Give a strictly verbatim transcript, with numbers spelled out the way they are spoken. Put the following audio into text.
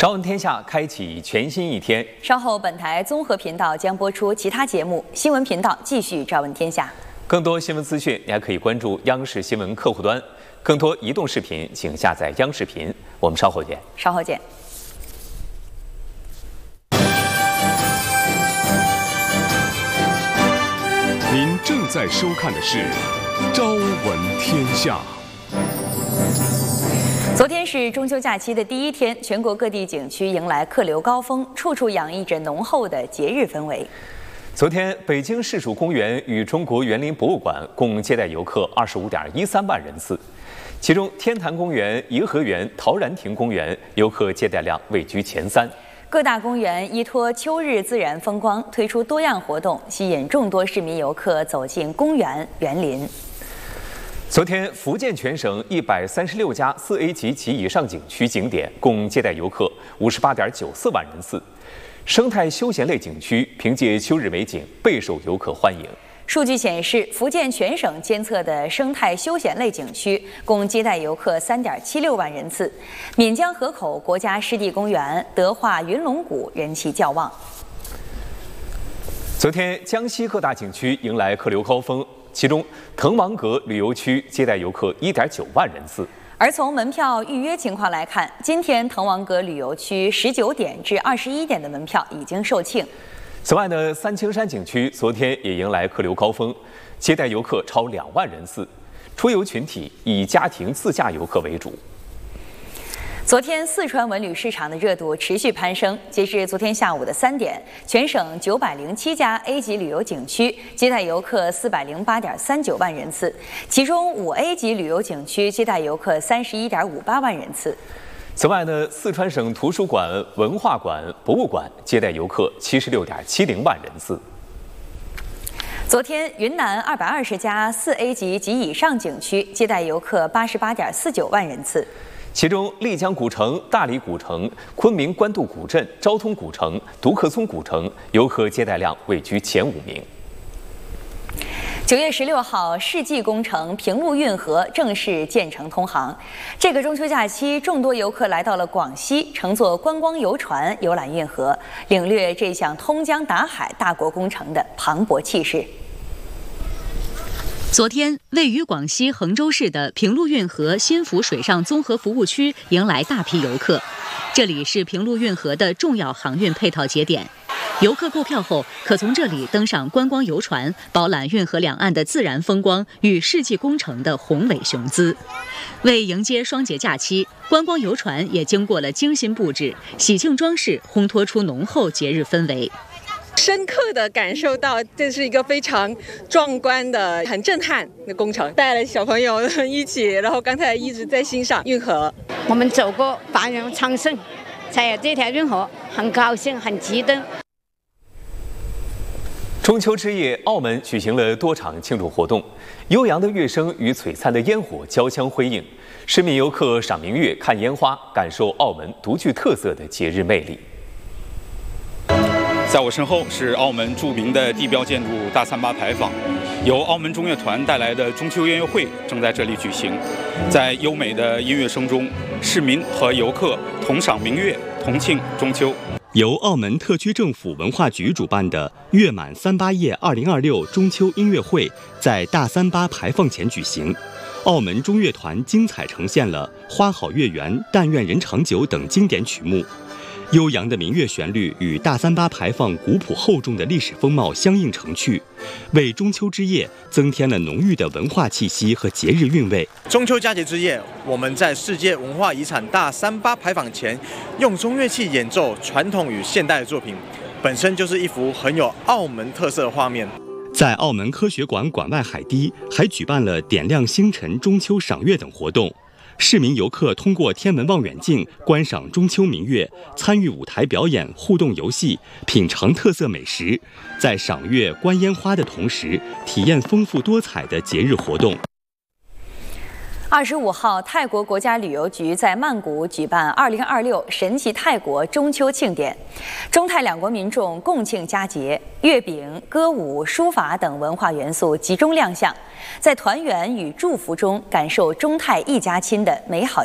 朝闻天下，开启全新一天。 稍后，本台综合频道将播出其他节目，新闻频道继续朝闻天下。 更多新闻资讯，你还可以关注央视新闻客户端。更多移动视频，请下载央视频。我们稍后见。 稍后见。 您正在收看的是《朝闻天下》。 昨天是中秋假期的第一天，全国各地景区迎来客流高峰，处处洋溢着浓厚的节日氛围。 昨天，北京市属公园与中国园林博物馆共接待游客二十五点一三万人次，其中天坛公园、颐和园、陶然亭公园游客接待量位居前三。 各大公园依托秋日自然风光，推出多样活动，吸引众多市民游客走进公园园林。 昨天，福建全省一百三十六家四 A 级及以上景区景点共接待游客五十八点九四万人次。生态休闲类景区凭借秋日美景备受游客欢迎。 数据显示，福建全省监测的生态休闲类景区共接待游客三点七六万人次。闽江河口国家湿地公园、德化云龙谷人气较旺。 昨天，江西各大景区迎来客流高峰。其中，滕王阁旅游区接待游客一点九万人次。 而从门票预约情况来看，今天滕王阁旅游区十九点至二十一点的门票已经售罄。 此外呢，三清山景区昨天也迎来客流高峰，接待游客超两万人次。出游群体以家庭自驾游客为主。 昨天，四川文旅市场的热度持续攀升。截至昨天下午的三点，全省九百零七家 A 级旅游景区接待游客四百零八点三九万人次，其中五 A 级旅游景区接待游客三十一点五八万人次。 此外呢，四川省图书馆、文化馆、博物馆接待游客七十六点七零万人次。 昨天，云南二百二十家四 A 级及以上景区接待游客八十八点四九万人次。 其中，丽江古城、大理古城、昆明官渡古镇、昭通古城、独克宗古城游客接待量位居前五名。 九月十六号，世纪工程平陆运河正式建成通航。这个中秋假期，众多游客来到了广西，乘坐观光游船游览运河，领略这项通江达海大国工程的磅礴气势。 昨天，位于广西衡州市的平陆运河新福水上综合服务区迎来大批游客。这里是平陆运河的重要航运配套节点，游客购票后可从这里登上观光游船，饱览运河两岸的自然风光与世纪工程的宏伟雄姿。为迎接双节假期，观光游船也经过了精心布置，喜庆装饰烘托出浓厚节日氛围。 深刻地感受到这是一个非常壮观的、很震撼的工程，带了小朋友一起，然后刚才一直在欣赏运河。 我们走过繁荣昌盛，才有这条运河，很高兴，很激动。 中秋之夜，澳门举行了多场庆祝活动，悠扬的乐声与璀璨的烟火交相辉映，市民游客赏明月、看烟花，感受澳门独具特色的节日魅力。 在我身后是澳门著名的地标建筑大三巴牌坊，由澳门中乐团带来的中秋音乐会正在这里举行。在优美的音乐声中，市民和游客同赏明月，同庆中秋。 由澳门特区政府文化局主办的“月满三八夜二零二六”中秋音乐会在大三巴牌坊前举行。澳门中乐团精彩呈现了《花好月圆》《但愿人长久》等经典曲目。悠扬的民乐旋律与大三巴牌坊古朴厚重的历史风貌相映成趣，为中秋之夜增添了浓郁的文化气息和节日韵味。 中秋佳节之夜，我们在世界文化遗产大三巴牌坊前，用中乐器演奏传统与现代的作品，本身就是一幅很有澳门特色的画面。 在澳门科学馆馆外海堤还举办了点亮星辰、中秋赏月等活动。市民游客通过天文望远镜观赏中秋明月，参与舞台表演、互动游戏，品尝特色美食，在赏月、观烟花的同时，体验丰富多彩的节日活动。 二十五号，泰国国家旅游局在曼谷举办二零二六神奇泰国中秋庆典，中泰两国民众共庆佳节，月饼、歌舞、书法等文化元素集中亮相，在团圆与祝福中感受中泰一家亲的美好